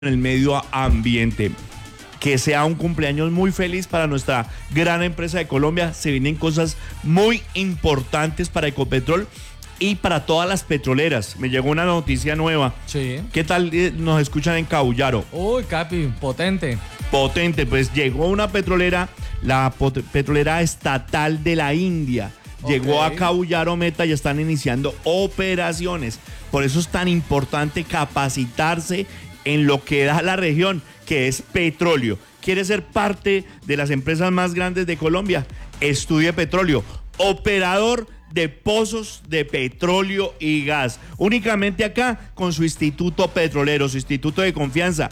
en el medio ambiente. Que sea un cumpleaños muy feliz para nuestra gran empresa de Colombia. Se vienen cosas muy importantes para Ecopetrol y para todas las petroleras. Me llegó una noticia nueva. Sí. ¿Qué tal nos escuchan en Cabullaro? Uy, Capi, potente. Potente, pues llegó una petrolera, la petrolera estatal de la India. Llegó a Cabullaro Meta y están iniciando operaciones. Por eso es tan importante capacitarse en lo que da la región, que es petróleo. ¿Quiere ser parte de las empresas más grandes de Colombia? Estudie petróleo. Operador de pozos de petróleo y gas. Únicamente acá con su instituto petrolero, su instituto de confianza.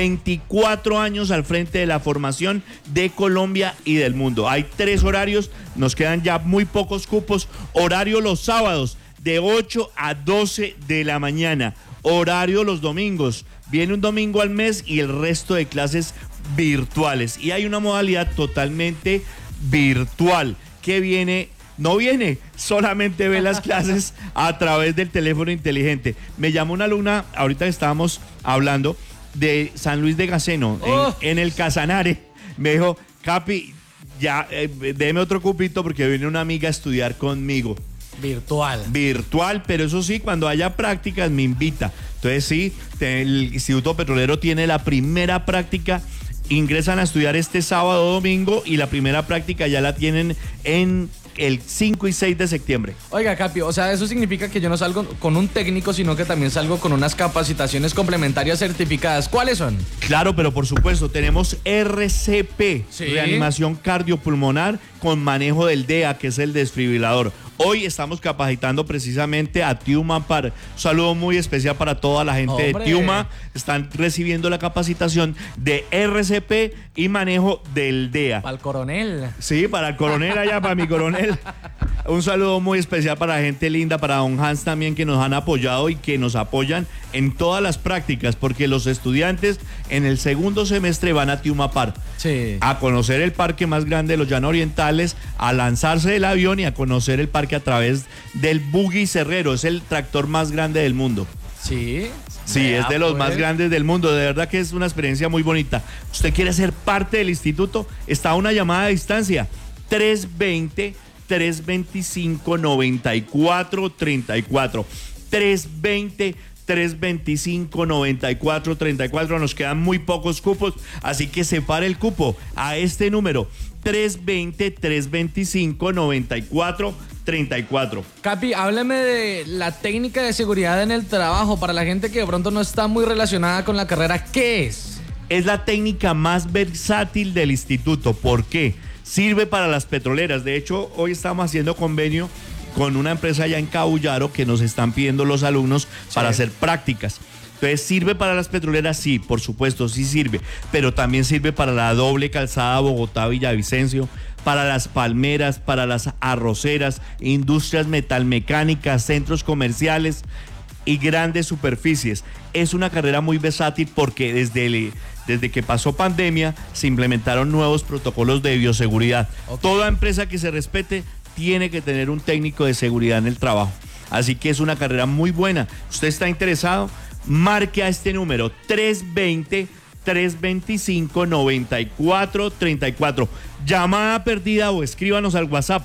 24 años al frente de la formación de Colombia y del mundo. Hay 3 horarios, nos quedan ya muy pocos cupos. Horario los sábados de 8 a 12 de la mañana. Horario los domingos. Viene un domingo al mes y el resto de clases virtuales. Y hay una modalidad totalmente virtual que no viene, solamente ve las clases a través del teléfono inteligente. Me llamó una alumna, ahorita estábamos hablando, de San Luis de Gaceno, en el Casanare. Me dijo, Capi, ya, déme otro cupito porque viene una amiga a estudiar conmigo. Virtual, pero eso sí, cuando haya prácticas me invita. Entonces sí, el Instituto Petrolero tiene la primera práctica. Ingresan a estudiar este sábado, domingo, y la primera práctica ya la tienen en el 5 y 6 de septiembre. Oiga, Capi, o sea, eso significa que yo no salgo con un técnico, sino que también salgo con unas capacitaciones complementarias certificadas. ¿Cuáles son? Claro, pero por supuesto, tenemos RCP, ¿Sí? Reanimación Cardiopulmonar con manejo del DEA, que es el desfibrilador. Hoy estamos capacitando precisamente a Tiuma Par. Un saludo muy especial para toda la gente de Tiuma. Están recibiendo la capacitación de RCP y manejo del DEA. Para el coronel. Sí, para el coronel allá, para mi coronel. Un saludo muy especial para la gente linda, para don Hans también, que nos han apoyado y que nos apoyan en todas las prácticas, porque los estudiantes en el segundo semestre van a Tiuma Par. Sí. A conocer el parque más grande de los Llanos Orientales, a lanzarse del avión y a conocer el parque a través del buggy cerrero. Es el tractor más grande del mundo. Sí. Sí, es de los más grandes del mundo. De verdad que es una experiencia muy bonita. ¿Usted quiere ser parte del instituto? Está a una llamada a distancia. 320-325-9434. 320-325-9434. Nos quedan muy pocos cupos, así que separe el cupo a este número: 320-325-9434. Capi, hábleme de la técnica de seguridad en el trabajo para la gente que de pronto no está muy relacionada con la carrera. ¿Qué es? Es la técnica más versátil del instituto. ¿Por qué? Sirve para las petroleras. De hecho, hoy estamos haciendo convenio con una empresa allá en Cabullaro que nos están pidiendo los alumnos para hacer prácticas. Entonces, ¿sirve para las petroleras? Sí, por supuesto, sí sirve. Pero también sirve para la doble calzada Bogotá-Villavicencio, para las palmeras, para las arroceras, industrias metalmecánicas, centros comerciales y grandes superficies. Es una carrera muy versátil porque desde que pasó pandemia se implementaron nuevos protocolos de bioseguridad. Toda empresa que se respete tiene que tener un técnico de seguridad en el trabajo. Así que es una carrera muy buena. ¿Usted está interesado? Marque a este número: 320-325-9434. Llamada perdida o escríbanos al WhatsApp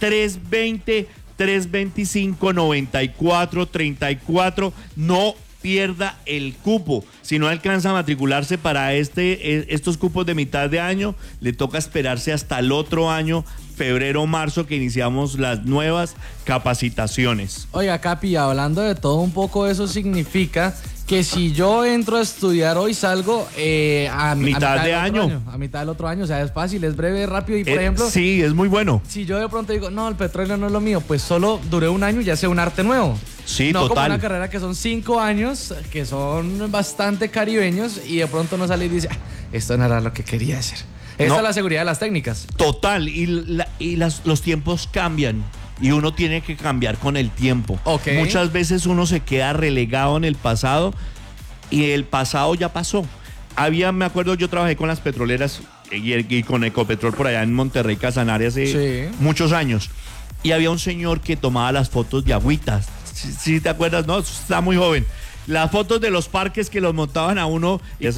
320-325-9434. No pierda el cupo. Si no alcanza a matricularse para estos cupos de mitad de año, le toca esperarse hasta el otro año, febrero o marzo, que iniciamos las nuevas capacitaciones. Oiga, Capi, hablando de todo un poco, eso significa que si yo entro a estudiar hoy salgo a mitad de año. A mitad del otro año. O sea, es fácil, es breve, rápido. Y por ejemplo, sí, es muy bueno. Si yo de pronto digo, no, el petróleo no es lo mío, pues solo duré un año y ya sé un arte nuevo. Sí, no total. Como una carrera que son 5 años, que son bastante caribeños, y de pronto uno sale y dice, esto no era lo que quería hacer. Esa es la seguridad de las técnicas. Total, los tiempos cambian. Y uno tiene que cambiar con el tiempo. Muchas veces uno se queda relegado en el pasado y el pasado ya pasó. Me acuerdo, yo trabajé con las petroleras y con Ecopetrol por allá en Monterrey, Casanare, hace muchos años. Y había un señor que tomaba las fotos de agüitas. Si te acuerdas, no, está muy joven. las fotos de los parques que los montaban a uno y